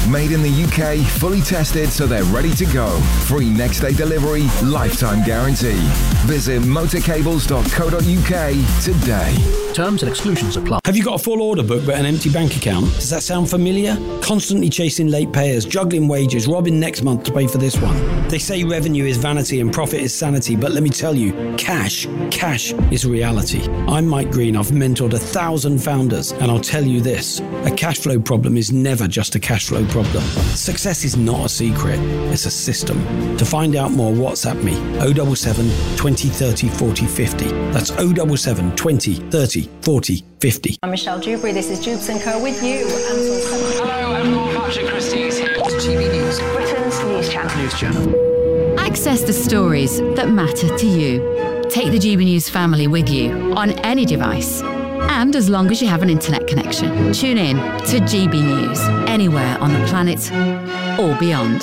Made in the UK, fully tested so they're ready to go. Free next day delivery, lifetime guarantee. Visit motorcables.co.uk today. Terms and exclusions apply. Have you got a full order book but an empty bank account? Does that sound familiar? Constantly chasing late payers, juggling wages, robbing next month to pay for this one. They say revenue is vanity and profit is sanity, but let me tell you, cash is reality. I'm Mike Green. I've mentored 1,000 founders, and I'll tell you this, a cash flow problem is never just a cash flow problem. Success is not a secret, it's a system. To find out more, WhatsApp me, 077 20 30 40 50. That's 077 20 30 40 50. I'm Michelle Dewberry, this is Jubes & Co with you. Hello, I'm Paul Patrick Christie's here. GB News, Britain's news channel. Access the stories that matter to you. Take the GB News family with you on any device. And as long as you have an internet connection, tune in to GB News anywhere on the planet or beyond.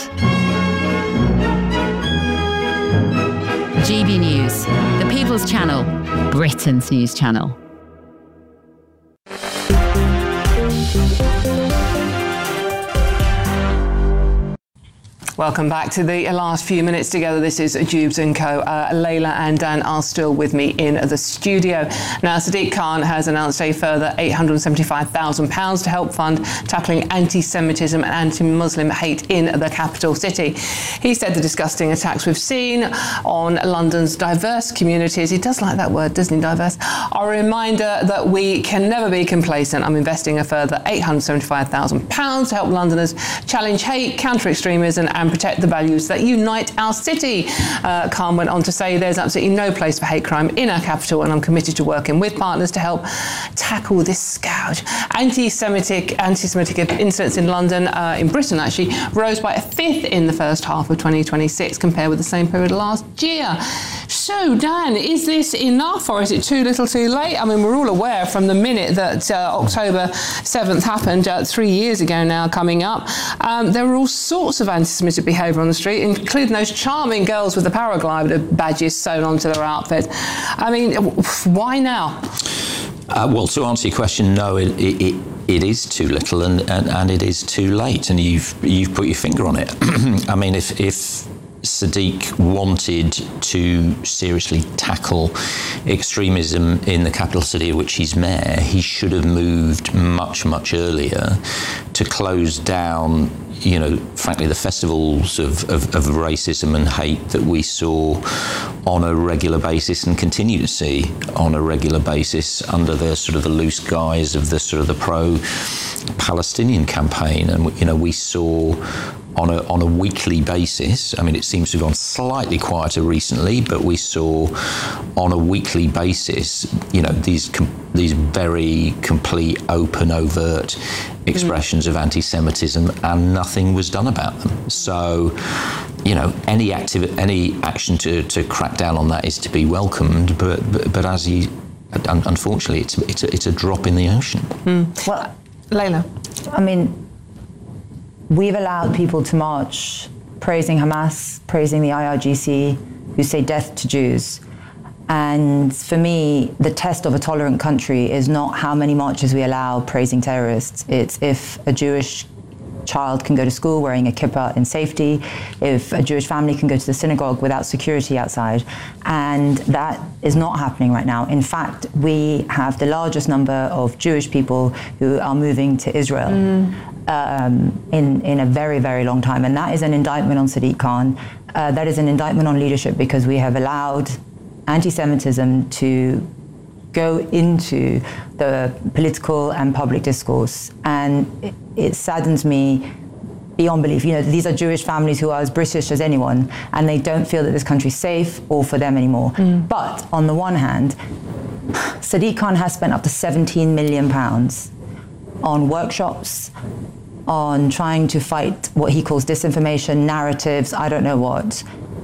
GB News, the People's Channel, Britain's news channel. Welcome back to the last few minutes together. This is Jubes & Co. Layla and Dan are still with me in the studio. Now, Sadiq Khan has announced a further £875,000 to help fund tackling anti-Semitism and anti-Muslim hate in the capital city. He said the disgusting attacks we've seen on London's diverse communities, he does like that word, doesn't he, diverse, are a reminder that we can never be complacent. I'm investing a further £875,000 to help Londoners challenge hate, counter extremism and protect the values that unite our city. Khan went on to say there's absolutely no place for hate crime in our capital, and I'm committed to working with partners to help tackle this scourge. Anti-Semitic incidents in London, in Britain actually, rose by a fifth in the first half of 2026 compared with the same period last year. So, Dan, is this enough or is it too little too late? I mean, we're all aware from the minute that October 7th happened, 3 years ago now coming up, there were all sorts of anti-Semitic behaviour on the street, including those charming girls with the paraglider badges sewn onto their outfit. I mean, why now? Well, to answer your question, no, it is too little and it is too late, and you've put your finger on it. I mean, if Sadiq wanted to seriously tackle extremism in the capital city of which he's mayor, he should have moved much, much earlier to close down, you know, frankly, the festivals of racism and hate that we saw on a regular basis and continue to see on a regular basis under the sort of the loose guise of the sort of the pro-Palestinian campaign. And, you know, we saw on a weekly basis, I mean, it seems to have gone slightly quieter recently, but we saw on a weekly basis, you know, these very complete, open, overt expressions of anti-Semitism, and nothing was done about them. So, you know, any action to crack down on that is to be welcomed, but as you, unfortunately, it's a drop in the ocean. Well, Layla, I mean, we've allowed people to march praising Hamas, praising the IRGC, who say death to Jews. And for me, the test of a tolerant country is not how many marches we allow praising terrorists. It's if a Jewish child can go to school wearing a kippah in safety, if a Jewish family can go to the synagogue without security outside. And that is not happening right now. In fact, we have the largest number of Jewish people who are moving to Israel in a very, very long time. And that is an indictment on Sadiq Khan. That is an indictment on leadership, because we have allowed anti-Semitism to go into the political and public discourse. And it saddens me beyond belief. You know, these are Jewish families who are as British as anyone, and they don't feel that this country's safe or for them anymore. But on the one hand, Sadiq Khan has spent up to £17 million on workshops, on trying to fight what he calls disinformation, narratives, I don't know what.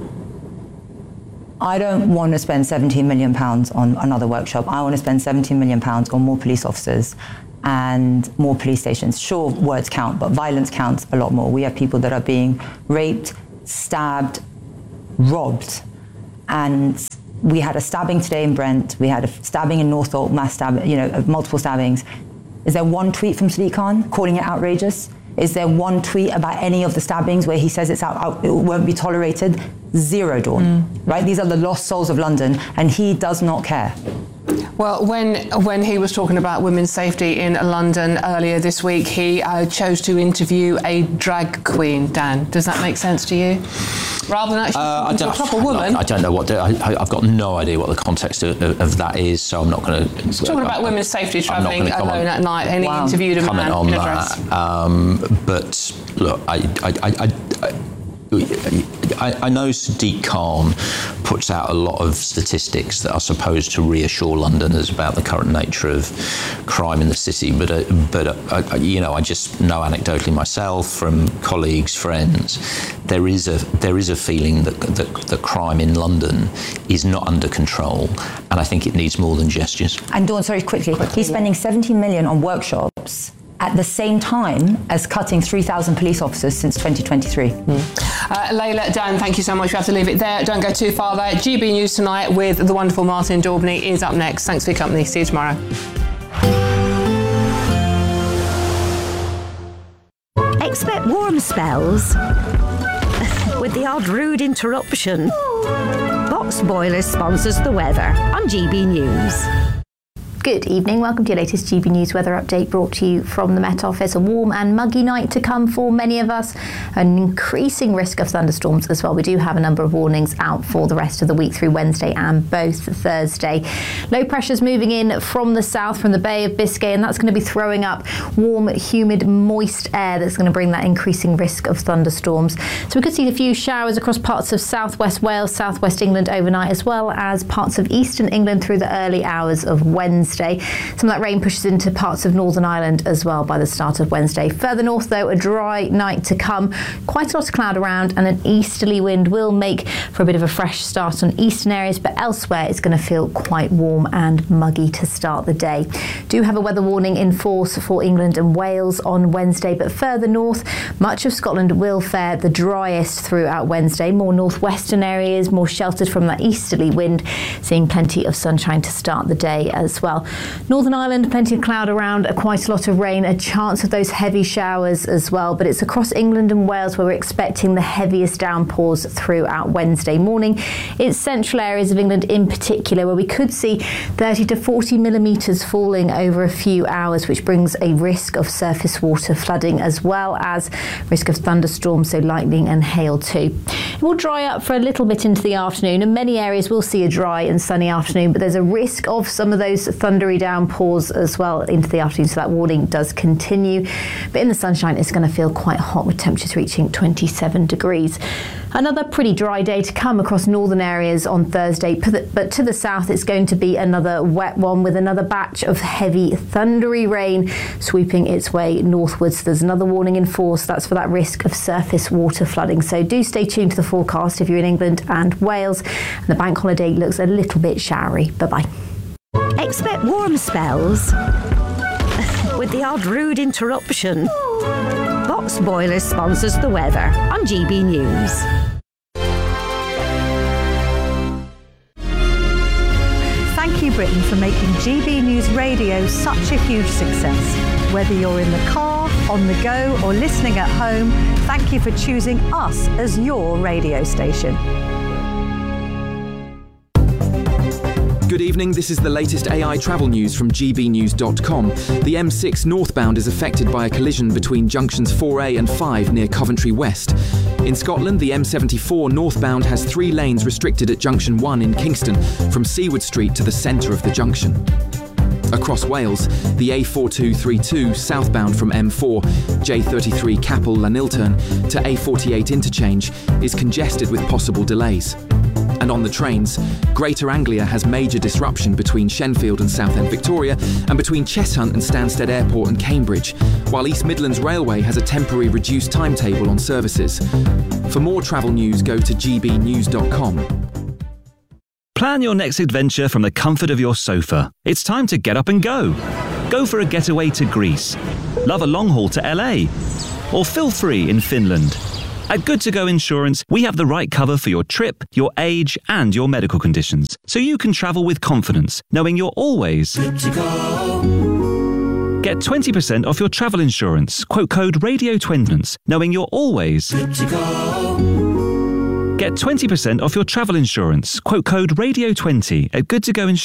I don't want to spend £17 million on another workshop. I want to spend £17 million on more police officers and more police stations. Sure, words count, but violence counts a lot more. We have people that are being raped, stabbed, robbed. And we had a stabbing today in Brent. We had a stabbing in Northolt, mass stabbing, you know, multiple stabbings. Is there one tweet from Sadiq Khan calling it outrageous? Is there one tweet about any of the stabbings where he says it won't be tolerated? Zero, Dawn. Right? These are the lost souls of London, and he does not care. Well, when he was talking about women's safety in London earlier this week, he chose to interview a drag queen. Dan, does that make sense to you? Rather than actually talking to a proper woman. I don't know I've got no idea what the context of that is, so I'm not going to. Talking about women's safety travelling alone at night, and he interviewed a man in a dress. But look, I know Sadiq Khan puts out a lot of statistics that are supposed to reassure Londoners about the current nature of crime in the city, but I just know anecdotally myself from colleagues, friends, there is a feeling that the crime in London is not under control, and I think it needs more than gestures. And Dawn, sorry, quickly, he's spending 17 million on workshops at the same time as cutting 3,000 police officers since 2023. Layla, Dan, thank you so much. We have to leave it there. Don't go too far there. GB News Tonight with the wonderful Martin Daubney is up next. Thanks for your company. See you tomorrow. Expect warm spells with the odd rude interruption. Box Boilers sponsors the weather on GB News. Good evening. Welcome to your latest GB News weather update, brought to you from the Met Office. A warm and muggy night to come for many of us. An increasing risk of thunderstorms as well. We do have a number of warnings out for the rest of the week through Wednesday and both Thursday. Low pressure's moving in from the south, from the Bay of Biscay, and that's going to be throwing up warm, humid, moist air that's going to bring that increasing risk of thunderstorms. So we could see a few showers across parts of southwest Wales, southwest England overnight, as well as parts of eastern England through the early hours of Wednesday. Some of that rain pushes into parts of Northern Ireland as well by the start of Wednesday. Further north, though, a dry night to come. Quite a lot of cloud around, and an easterly wind will make for a bit of a fresh start on eastern areas, but elsewhere it's going to feel quite warm and muggy to start the day. Do have a weather warning in force for England and Wales on Wednesday, but further north, much of Scotland will fare the driest throughout Wednesday. More northwestern areas, more sheltered from that easterly wind, seeing plenty of sunshine to start the day as well. Northern Ireland, plenty of cloud around, quite a lot of rain, a chance of those heavy showers as well, but it's across England and Wales where we're expecting the heaviest downpours throughout Wednesday morning. It's central areas of England in particular where we could see 30 to 40 millimetres falling over a few hours, which brings a risk of surface water flooding as well as risk of thunderstorms, so lightning and hail too. It will dry up for a little bit into the afternoon, and many areas will see a dry and sunny afternoon, but there's a risk of some of those thundery downpours as well into the afternoon, so that warning does continue. But in the sunshine, it's going to feel quite hot with temperatures reaching 27 degrees. Another pretty dry day to come across northern areas on Thursday, but to the south it's going to be another wet one with another batch of heavy thundery rain sweeping its way northwards. There's another warning in force, that's for that risk of surface water flooding. So do stay tuned to the forecast if you're in England and Wales. And the bank holiday looks a little bit showery. Bye-bye. Expect warm spells with the odd rude interruption. Box Boilers sponsors the weather on GB News. Thank you, Britain, for making GB News Radio such a huge success. Whether you're in the car, on the go, or listening at home, thank you for choosing us as your radio station. Good evening, this is the latest AI travel news from gbnews.com. The M6 northbound is affected by a collision between junctions 4A and 5 near Coventry West. In Scotland, the M74 northbound has 3 lanes restricted at junction 1 in Kingston, from Seaward Street to the centre of the junction. Across Wales, the A4232 southbound from M4, J33 Capel Llanilturn to A48 interchange is congested with possible delays. And on the trains, Greater Anglia has major disruption between Shenfield and Southend Victoria and between Cheshunt and Stansted Airport and Cambridge, while East Midlands Railway has a temporary reduced timetable on services. For more travel news, go to gbnews.com. Plan your next adventure from the comfort of your sofa. It's time to get up and go. Go for a getaway to Greece. Love a long haul to LA. Or feel free in Finland. At Good To Go Insurance, we have the right cover for your trip, your age, and your medical conditions, so you can travel with confidence, knowing you're always good to go. Get 20% off your travel insurance. Quote code Radio20, knowing you're always good to go. Get 20% off your travel insurance. Quote code Radio20 at Good to Go Insurance.